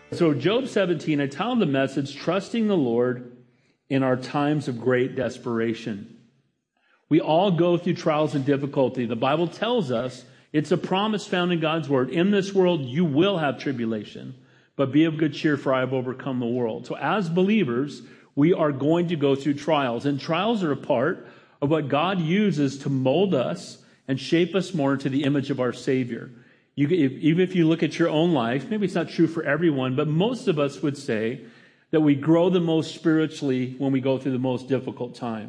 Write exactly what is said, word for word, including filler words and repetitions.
So Job seventeen, I titled the message, Trusting the Lord in Our Times of Great Desperation. We all go through trials and difficulty. The Bible tells us it's a promise found in God's word. In this world, you will have tribulation, but be of good cheer, for I have overcome the world. So as believers, we are going to go through trials, and trials are a part of what God uses to mold us and shape us more into the image of our Savior. You, if, even if you look at your own life, maybe it's not true for everyone, but most of us would say that we grow the most spiritually when we go through the most difficult times.